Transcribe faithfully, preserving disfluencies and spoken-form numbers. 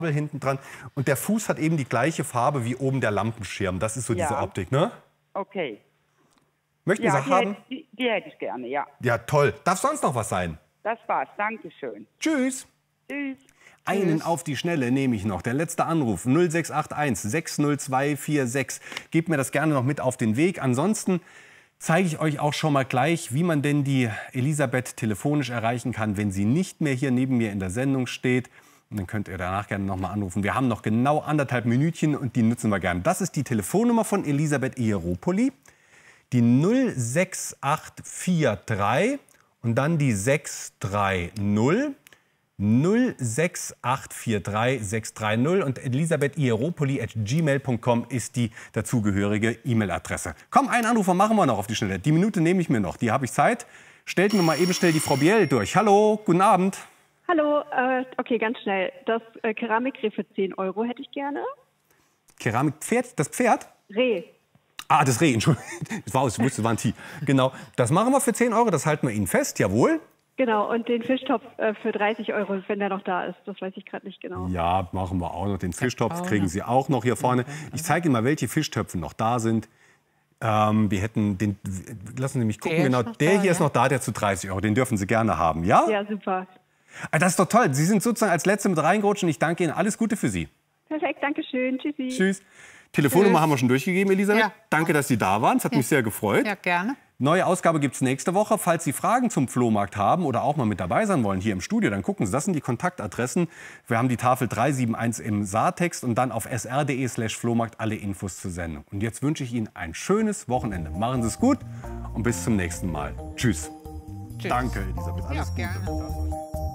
hinten dran. Und der Fuß hat eben die gleiche Farbe wie oben der Lampenschirm. Das ist so Ja. diese Optik, ne? Okay. Möchten Ja, Sie die, haben? hätte, die, die hätte ich gerne, ja. Ja, toll. Darf sonst noch was sein? Das war's. Dankeschön. Tschüss. Tschüss. Einen auf die Schnelle nehme ich noch. Der letzte Anruf null sechs acht eins sechs null zwei vier sechs. Gebt mir das gerne noch mit auf den Weg. Ansonsten zeige ich euch auch schon mal gleich, wie man denn die Elisabeth telefonisch erreichen kann, wenn sie nicht mehr hier neben mir in der Sendung steht. Und dann könnt ihr danach gerne noch mal anrufen. Wir haben noch genau anderthalb Minütchen und die nutzen wir gerne. Das ist die Telefonnummer von Elisabeth Ieropoli. Die null sechs acht vier drei und dann die sechs drei null. null sechs acht vier drei sechs drei null und elisabeth ieropoli at gmail punkt com ist die dazugehörige E-Mail-Adresse. Komm, einen Anrufer machen wir noch auf die Schnelle. Die Minute nehme ich mir noch, die habe ich Zeit. Stellt mir mal eben schnell die Frau Biel durch. Hallo, guten Abend. Hallo, äh, okay, ganz schnell. Das äh, Keramikreh für zehn Euro hätte ich gerne. Keramikpferd, das Pferd? Reh. Ah, das Reh, Entschuldigung. Das war aus, ich wusste, es war ein Tier. Genau, das machen wir für zehn Euro, das halten wir Ihnen fest, jawohl. Genau, und den Fischtopf äh, für dreißig Euro, wenn der noch da ist. Das weiß ich gerade nicht genau. Ja, machen wir auch noch. Den Fischtopf kriegen Sie auch noch hier vorne. Ich zeige Ihnen mal, welche Fischtöpfe noch da sind. Ähm, wir hätten den, lassen Sie mich gucken, Der genau, ist noch der da, hier ist ja. noch da, der zu dreißig Euro. Den dürfen Sie gerne haben, ja? Ja, super. Ah, das ist doch toll. Sie sind sozusagen als Letzte mit reingerutscht und ich danke Ihnen. Alles Gute für Sie. Perfekt, danke schön. Tschüssi. Tschüss. Telefonnummer Tschüss. haben wir schon durchgegeben, Elisabeth. Ja. Danke, dass Sie da waren. Es hat mich sehr gefreut. Ja, gerne. Neue Ausgabe gibt es nächste Woche. Falls Sie Fragen zum Flohmarkt haben oder auch mal mit dabei sein wollen hier im Studio, dann gucken Sie, das sind die Kontaktadressen. Wir haben die Tafel drei sieben eins im Saartext und dann auf s r punkt d e slash Flohmarkt alle Infos zur Sendung. Und jetzt wünsche ich Ihnen ein schönes Wochenende. Machen Sie es gut und bis zum nächsten Mal. Tschüss. Tschüss. Danke, Elisabeth. Ja, Alles Gute. gerne.